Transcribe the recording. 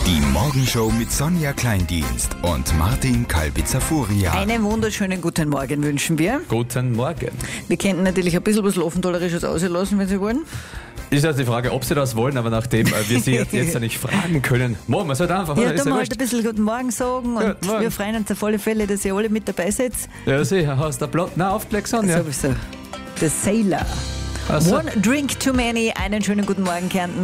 Die Morgenshow mit Sonja Kleindienst und Martin Kalbitzer-Furia. Einen wunderschönen guten Morgen wünschen wir. Guten Morgen. Wir könnten natürlich ein bisschen was Offentalerisches auslassen, wenn Sie wollen. Ist also die Frage, ob Sie das wollen, aber nachdem wir Sie jetzt ja nicht fragen können, morgen, man sollte einfach, Ja, oder? da Ist ja mal wurscht. halt ein bisschen guten Morgen sagen und Ja, morgen. wir freuen uns auf alle Fälle, dass ihr alle mit dabei seid. Ja, sicher, hast du Blatt aufgelegt, Sonja? Sowieso. The Sailor. Ach so. One drink too many. Einen schönen guten Morgen, Kärnten.